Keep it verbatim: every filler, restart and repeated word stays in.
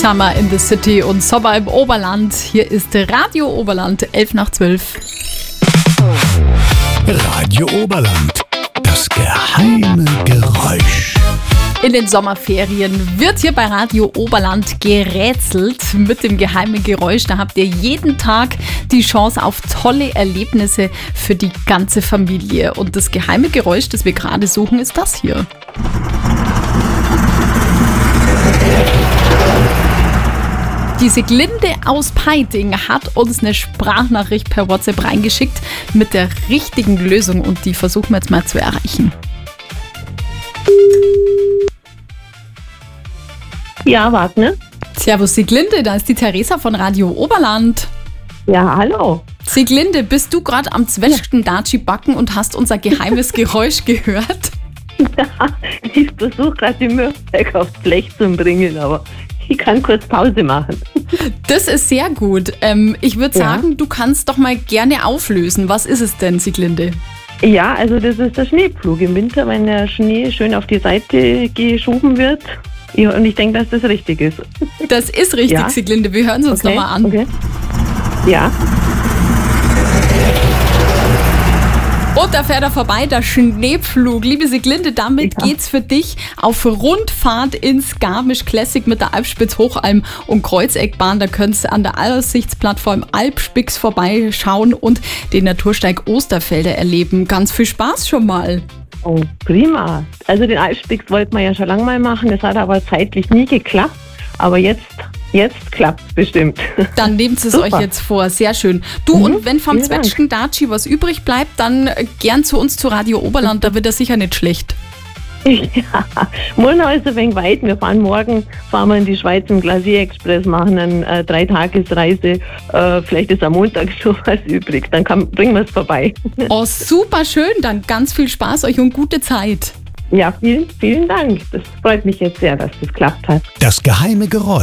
Summer in the City und Sommer im Oberland. Hier ist Radio Oberland, elf nach zwölf. Radio Oberland, das geheime Geräusch. In den Sommerferien wird hier bei Radio Oberland gerätselt mit dem geheimen Geräusch. Da habt ihr jeden Tag die Chance auf tolle Erlebnisse für die ganze Familie. Und das geheime Geräusch, das wir gerade suchen, ist das hier. Die Sieglinde aus Peiting hat uns eine Sprachnachricht per WhatsApp reingeschickt mit der richtigen Lösung und die versuchen wir jetzt mal zu erreichen. Ja, Wagner. Servus Sieglinde, da ist die Theresa von Radio Oberland. Ja, hallo. Sieglinde, bist du gerade am Zwetschgen-Datschi backen und hast unser geheimes Geräusch gehört? Ja, ich versuche gerade die Müllsäcke aufs Blech zu bringen, aber ich kann kurz Pause machen. Das ist sehr gut. Ähm, ich würde Ja. sagen, du kannst doch mal gerne auflösen. Was ist es denn, Sieglinde? Ja, also das ist der Schneepflug im Winter, wenn der Schnee schön auf die Seite geschoben wird. Ja, und ich denke, dass das richtig ist. Das ist richtig, Ja. Sieglinde. Wir hören es uns Okay, nochmal an. okay. Ja, Und da fährt er vorbei, der Schneepflug. Liebe Sieglinde, damit Ja. geht's für dich auf Rundfahrt ins Garmisch Classic mit der Alpspitz Hochalm und Kreuzeckbahn. Da könnt ihr an der Aussichtsplattform Alpspix vorbeischauen und den Natursteig Osterfelder erleben. Ganz viel Spaß schon mal. oh, prima. Also den Alpspix wollten wir ja schon lange mal machen, das hat aber zeitlich nie geklappt. Aber jetzt, jetzt klappt es bestimmt. Dann nehmt es Super. euch jetzt vor. Sehr schön. Du, Mhm, und wenn vom vielen Dank. Zwetschgen-Datschi was übrig bleibt, dann äh, gern zu uns zu Radio Oberland. Da wird er sicher nicht schlecht. Ja, Murnau ist ein wenig weit. Wir fahren morgen, fahren wir in die Schweiz im Glacier-Express, machen eine äh, Dreitagesreise. Äh, vielleicht ist am Montag schon was übrig. Dann kann, bringen wir es vorbei. Oh, super schön. Dann ganz viel Spaß euch und gute Zeit. Ja, vielen, vielen Dank. Das freut mich jetzt sehr, dass das geklappt hat. Das geheime Geräusch.